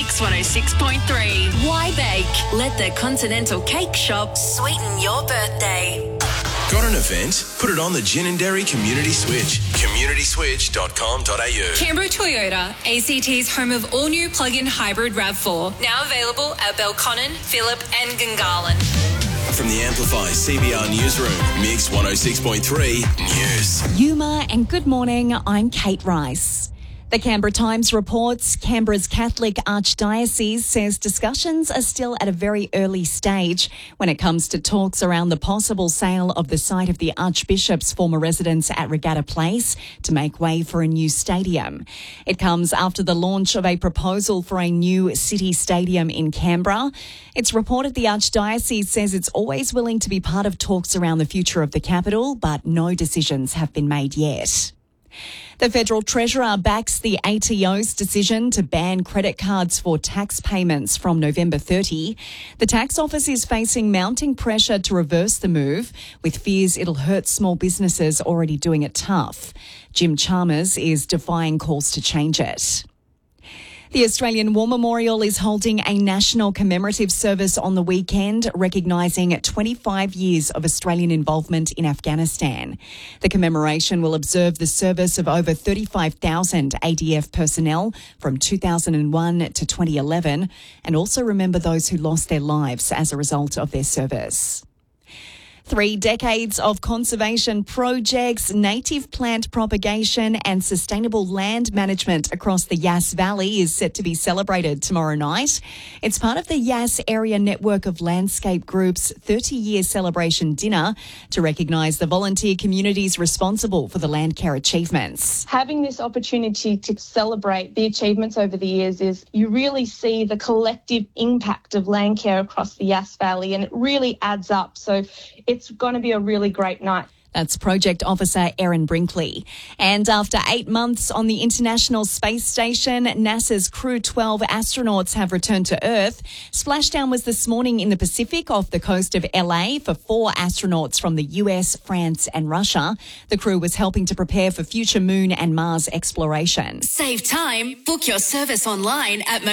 Mix 106.3. Why bake? Let the Continental Cake Shop sweeten your birthday. Got an event? Put it on the Gin and Dairy Community Switch. communityswitch.com.au. Canberra Toyota, ACT's home of all-new plug-in hybrid RAV4. Now available at Belconnen, Phillip and Gungahlin. From the Amplify CBR Newsroom, Mix 106.3 News. Yuma and good morning, I'm Kate Rice. The Canberra Times reports Canberra's Catholic Archdiocese says discussions are still at a very early stage when it comes to talks around the possible sale of the site of the Archbishop's former residence at Regatta Place to make way for a new stadium. It comes after the launch of a proposal for a new city stadium in Canberra. It's reported the Archdiocese says it's always willing to be part of talks around the future of the capital, but no decisions have been made yet. The Federal Treasurer backs the ATO's decision to ban credit cards for tax payments from November 30. The tax office is facing mounting pressure to reverse the move, with fears it'll hurt small businesses already doing it tough. Jim Chalmers is defying calls to change it. The Australian War Memorial is holding a national commemorative service on the weekend, recognising 25 years of Australian involvement in Afghanistan. The commemoration will observe the service of over 35,000 ADF personnel from 2001 to 2011 and also remember those who lost their lives as a result of their service. 3 decades of conservation projects, native plant propagation and sustainable land management across the Yass Valley is set to be celebrated tomorrow night. It's part of the Yass Area Network of Landscape Group's 30-year celebration dinner to recognise the volunteer communities responsible for the land care achievements. Having this opportunity to celebrate the achievements over the years is you really see the collective impact of land care across the Yass Valley, and it really adds up. So it's going to be a really great night. That's Project Officer Erin Brinkley. And after 8 months on the International Space Station, NASA's Crew 12 astronauts have returned to Earth. Splashdown was this morning in the Pacific off the coast of LA for 4 astronauts from the US, France and Russia. The crew was helping to prepare for future Moon and Mars exploration. Save time. Book your service online at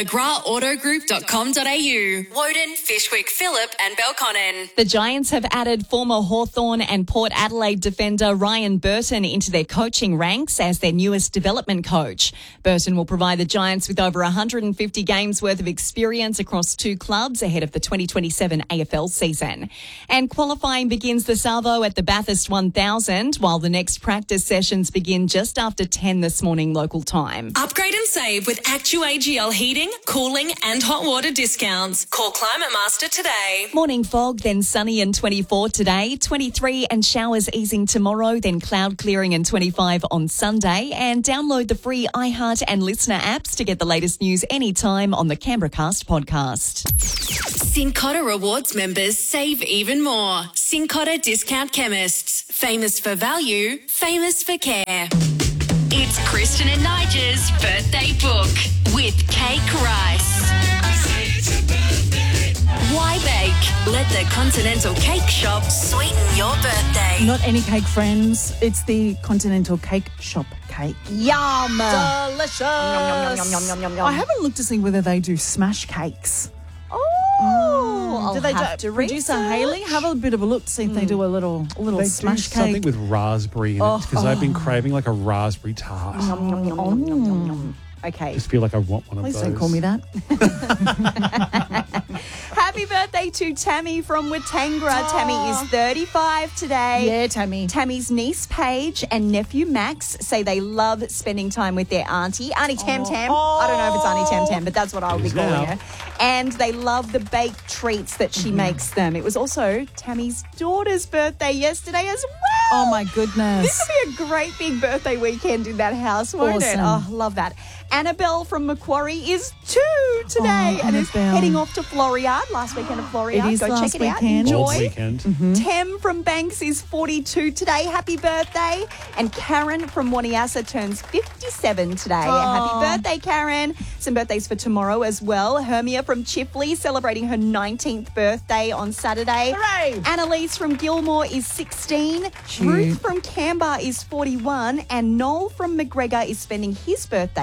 mcgrathautogroup.com.au. Woden, Fishwick, Phillip and Belconnen. The Giants have added former Hawthorn and Port Adelaide defender Ryan Burton into their coaching ranks as their newest development coach. Burton will provide the Giants with over 150 games worth of experience across 2 clubs ahead of the 2027 AFL season. And qualifying begins this arvo at the Bathurst 1000, while the next practice sessions begin just after 10 this morning local time. Upgrade and save with ActuAGL heating, cooling and hot water discounts. Call Climate Master today. Morning fog, then sunny and 24 today, 23 and showers easing tomorrow, then cloud clearing and 25 on Sunday. And download the free iHeart and Listener apps to get the latest news anytime on the Canberra Cast podcast. Cincotta Rewards members save even more. Cincotta Discount Chemists. Famous for value, famous for care. It's Kristen and Nigel's birthday book with Cake Rice. Why bake? Let the Continental Cake Shop sweeten your birthday. Not any cake, friends. It's the Continental Cake Shop cake. Yum! Delicious! Yum, yum, yum, yum, yum, yum. I haven't looked to see whether they do smash cakes. Oh, Do they have to Producer research. Haley, have a bit of a look to see if they do a little They smash do something cake. with raspberry in it because I've been craving like a raspberry tart. Okay. Just feel like I want one Please of those. don't call me that. Happy birthday to Tammy from Watangra. Tammy is 35 today. Yeah, Tammy. Tammy's niece Paige and nephew Max say they love spending time with their auntie Tam Tam. I don't know if it's Auntie Tam Tam, but that's what I'll be calling now. her. And they love the baked treats that she makes them. It was also Tammy's daughter's birthday yesterday as well. Oh, my goodness. This will be a great big birthday weekend in that house, won't it? Awesome. Oh, love that. Annabelle from Macquarie is 2 today and is Annabelle. heading off to Floriade. Last weekend of Floriade. It is Go last check it out. weekend. Enjoy. Old weekend. Tem from Banks is 42 today. Happy birthday. And Karen from Waniasa turns 57 today. Happy birthday, Karen. Some birthdays for tomorrow as well. Hermia from Chifley celebrating her 19th birthday on Saturday. Hooray. Annalise from Gilmore is 16. Cute. Ruth from Canberra is 41. And Noel from McGregor is spending his birthday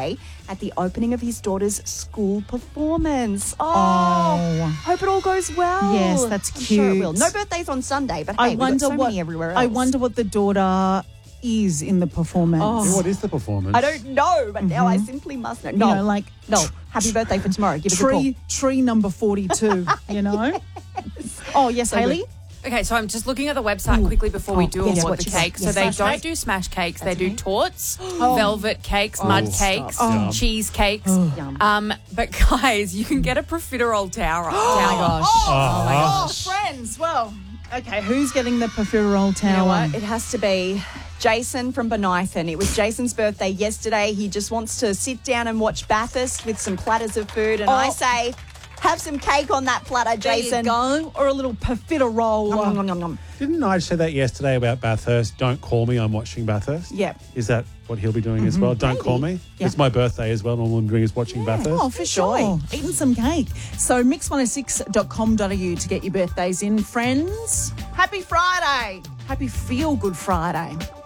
at the opening of his daughter's school performance. Oh, hope it all goes well. Yes, that's I'm sure it cute. will. No birthdays on Sunday, but I hey, wonder we've got so what many everywhere else. I wonder what the daughter is in the performance. Yeah, what is the performance? I don't know, but now I simply must know. No, know, like no. Happy birthday for tomorrow. Give us a call. Tree number 42, you know? Oh, yes, Hayley? Okay, so I'm just looking at the website quickly before we do yes, award what the you got? cakes. Yes. So they Smash don't cake? do smash cakes. They do torts, velvet cakes, mud cakes, stop. cheese cakes. Yum. But guys, you can get a profiterole tower. Oh my gosh. Oh, friends. Well, okay, who's getting the profiterole tower? You know what? It has to be Jason from Bonython. It was Jason's birthday yesterday. He just wants to sit down and watch Bathurst with some platters of food. And I say, have some cake on that platter, Jason. There you go. Or a little profiterole. Nom, nom, nom, nom. Didn't I say that yesterday about Bathurst? Don't call me, I'm watching Bathurst. Yep. Is that what he'll be doing as well? Don't call me. Yeah. It's my birthday as well, and all I'm doing is watching Bathurst. Oh, for sure. Eating some cake. So mix106.com.au to get your birthdays in. Friends, happy Friday. Happy Feel Good Friday.